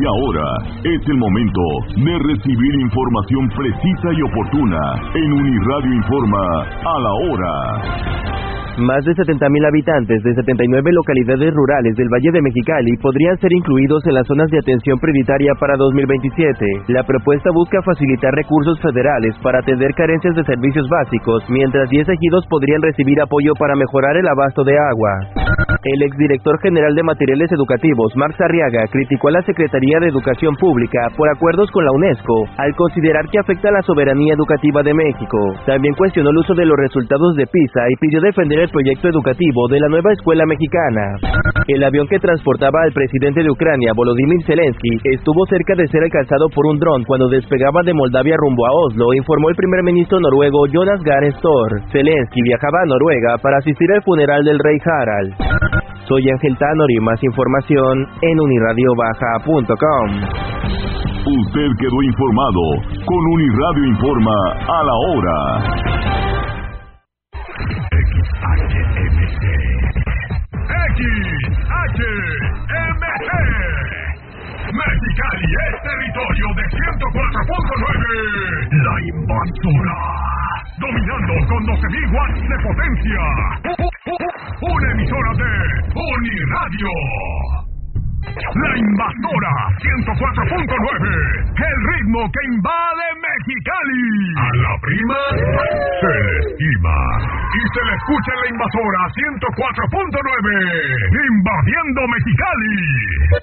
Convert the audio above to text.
Y ahora es el momento de recibir información precisa y oportuna en Uniradio Informa a la hora. Más de 70,000 habitantes de 79 localidades rurales del Valle de Mexicali podrían ser incluidos en las zonas de atención prioritaria para 2027. La propuesta busca facilitar recursos federales para atender carencias de servicios básicos, mientras 10 ejidos podrían recibir apoyo para mejorar el abasto de agua. El exdirector general de Materiales Educativos, Marx Arriaga, criticó a la Secretaría de Educación Pública por acuerdos con la UNESCO, al considerar que afecta a la soberanía educativa de México. También cuestionó el uso de los resultados de PISA y pidió defender el proyecto educativo de la nueva escuela mexicana. El avión que transportaba al presidente de Ucrania, Volodymyr Zelensky, estuvo cerca de ser alcanzado por un dron cuando despegaba de Moldavia rumbo a Oslo, informó el primer ministro noruego Jonas Gahr Støre. Zelensky viajaba a Noruega para asistir al funeral del rey Harald. Soy Ángel Tanor y más información en unirradiobaja.com. Usted quedó informado con Uniradio Informa a la hora. XHMC. Mexicali es territorio de 104.9. La Invasora. Dominando con 12,000 watts de potencia. Una emisora de Uniradio. La Invasora 104.9. El ritmo que invade Mexicali. A la prima se le estima. Y se le escucha en La Invasora 104.9. Invadiendo Mexicali.